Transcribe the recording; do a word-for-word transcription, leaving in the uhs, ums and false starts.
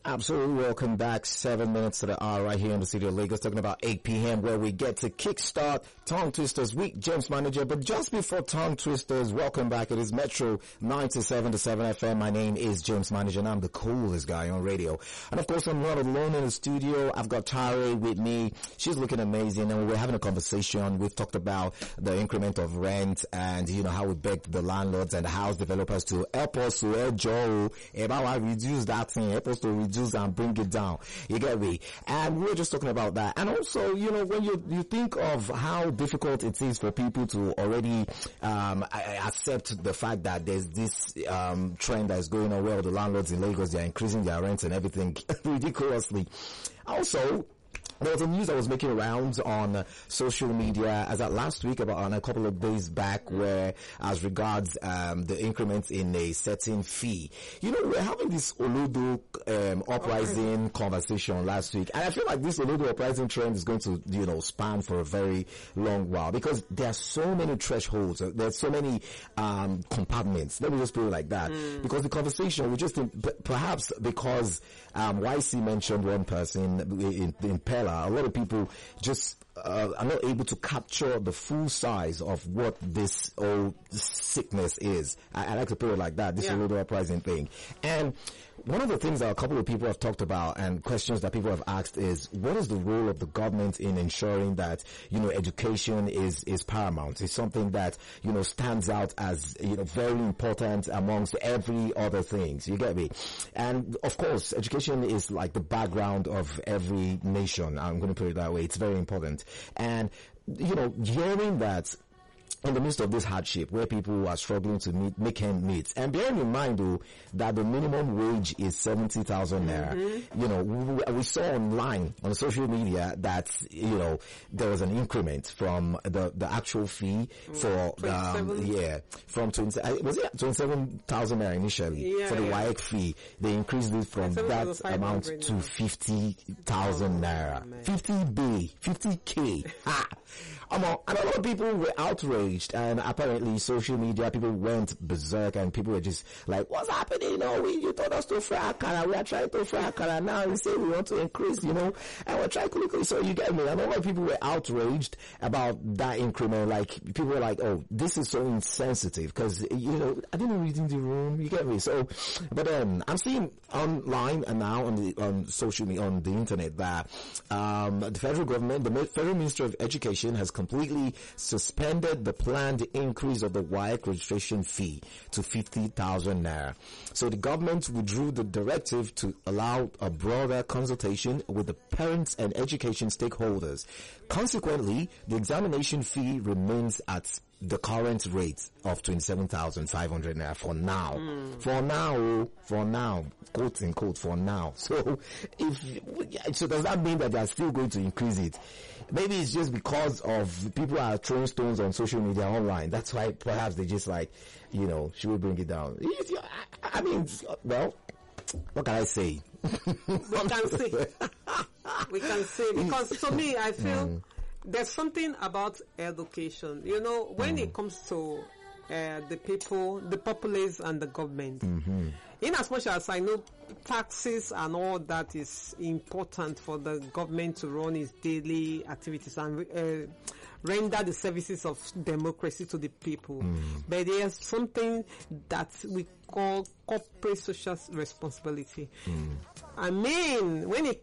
Absolutely. Welcome back. Seven minutes to the hour right here in the city of Lagos, talking about eight p.m. where we get to kickstart Tongue Twisters Week. James Manager. But just before Tongue Twisters, welcome back. It is Metro ninety-seven to seven F M. My name is James Manager and I'm the coolest guy on radio. And of course, I'm not alone in the studio. I've got Tare with me. She's looking amazing and we're having a conversation. We've talked about the increment of rent and, you know, how we begged the landlords and the house developers to help us to help about reduce that thing, help us to reduce and bring it down. You get me? And we were just talking about that. And also, you know, when you you think of how difficult it is for people to already um accept the fact that there's this um trend that is going on where the landlords in Lagos, they're increasing their rents and everything ridiculously. Also, there was a news that was making rounds on uh, social media as at last week, about on a couple of days back, where as regards um, the increments in a certain fee. You know, we're having this Olodo um, uprising conversation last week, and I feel like this Olodo uprising trend is going to, you know, span for a very long while because there are so many thresholds, uh, there's so many um, compartments. Let me just put it like that. Mm. Because the conversation, we just think, p- perhaps because um, Y C mentioned one person in, in Pella, a lot of people just uh, are not able to capture the full size of what this old sickness is. I, I like to put it like that, this yeah. Olodo uprising thing. And one of the things that a couple of people have talked about and questions that people have asked is, what is the role of the government in ensuring that, you know, education is, is paramount? It's something that, you know, stands out as, you know, very important amongst every other things. You get me? And of course, education is like the background of every nation. I'm going to put it that way. It's very important. And, you know, hearing that in the midst of this hardship where people are struggling to meet, make ends meet, and bearing in mind though that the minimum wage is seventy thousand naira, mm-hmm. you know, we, we saw online on social media that, you know, there was an increment from the the actual fee for um, yeah from twenty was it twenty-seven thousand naira initially yeah, for the yeah. W A E C fee. They increased it from that amount to fifty thousand naira, fifty B, fifty K. Ha. Um, and a lot of people were outraged, and apparently social media people went berserk, and people were just like, "What's happening? You know, we, you told us to fry akara, we are trying to fry akara now. You say we want to increase, you know, and we're trying to." So you get me? And a lot of people were outraged about that increment. Like people were like, "Oh, this is so insensitive," because you know I didn't read in the room. You get me? So, but um, I'm seeing online and now on the on social media on the internet that um the federal government, the federal Ministry of Education, has completely suspended the planned increase of the W A E C registration fee to fifty thousand naira. So the government withdrew the directive to allow a broader consultation with the parents and education stakeholders. Consequently, the examination fee remains at the current rate of twenty-seven thousand five hundred naira for now. Mm. For now, for now, quote unquote, for now. So if, so does that mean that they are still going to increase it? Maybe it's just because of people are throwing stones on social media online. That's why perhaps they just like, you know, should we bring it down? I mean, well, what can I say? We can say. We can say. Because to me, I feel mm. there's something about education. You know, when mm. it comes to uh, the people, the populace and the government, mm-hmm. in as much as I know taxes and all that is important for the government to run its daily activities and uh, render the services of democracy to the people. Mm. But there's something that we call corporate social responsibility. Mm. I mean, when it